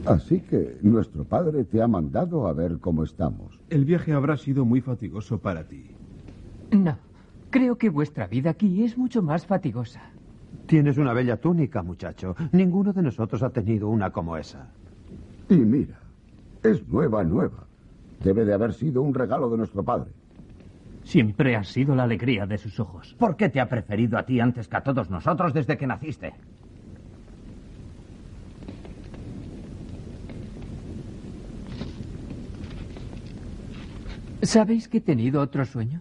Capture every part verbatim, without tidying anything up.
Así que nuestro padre te ha mandado a ver cómo estamos. El viaje habrá sido muy fatigoso para ti. No, creo que vuestra vida aquí es mucho más fatigosa. Tienes una bella túnica, muchacho. Ninguno de nosotros ha tenido una como esa. Y mira, es nueva, nueva. Debe de haber sido un regalo de nuestro padre. Siempre has sido la alegría de sus ojos. ¿Por qué te ha preferido a ti antes que a todos nosotros desde que naciste? ¿Sabéis que he tenido otro sueño?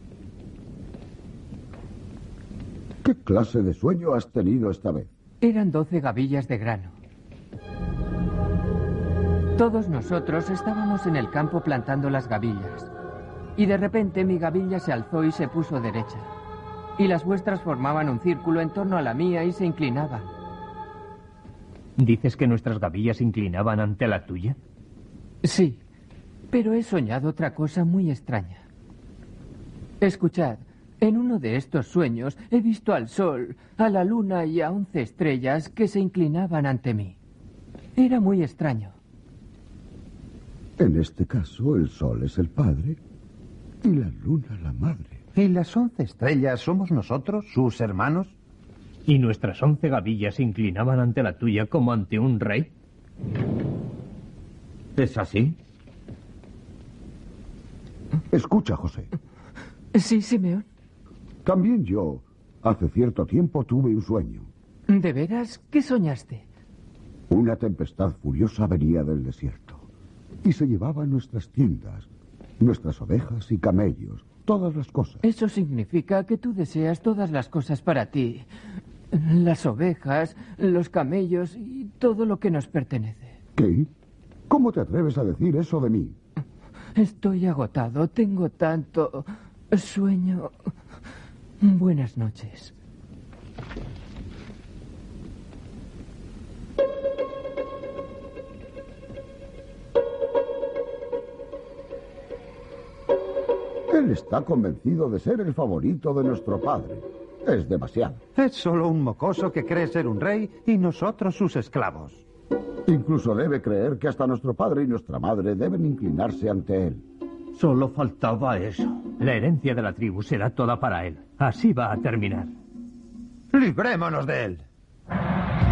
¿Qué clase de sueño has tenido esta vez? Eran doce gavillas de grano. Todos nosotros estábamos en el campo plantando las gavillas. Y de repente mi gavilla se alzó y se puso derecha. Y las vuestras formaban un círculo en torno a la mía y se inclinaban. ¿Dices que nuestras gavillas se inclinaban ante la tuya? Sí, pero he soñado otra cosa muy extraña. Escuchad, en uno de estos sueños he visto al sol, a la luna y a once estrellas que se inclinaban ante mí. Era muy extraño. En este caso, el sol es el padre y la luna la madre. ¿Y las once estrellas somos nosotros, sus hermanos? ¿Y nuestras once gavillas se inclinaban ante la tuya como ante un rey? ¿Es así? Escucha, José. Sí, Simeón. También yo, hace cierto tiempo, tuve un sueño. ¿De veras? ¿Qué soñaste? Una tempestad furiosa venía del desierto y se llevaba nuestras tiendas, nuestras ovejas y camellos, todas las cosas. Eso significa que tú deseas todas las cosas para ti. Las ovejas, los camellos y todo lo que nos pertenece. ¿Qué? ¿Cómo te atreves a decir eso de mí? Estoy agotado, tengo tanto sueño. Buenas noches. Él está convencido de ser el favorito de nuestro padre. Es demasiado. Es solo un mocoso que cree ser un rey y nosotros sus esclavos. Incluso debe creer que hasta nuestro padre y nuestra madre deben inclinarse ante él. Solo faltaba eso. La herencia de la tribu será toda para él. Así va a terminar. ¡Librémonos de él!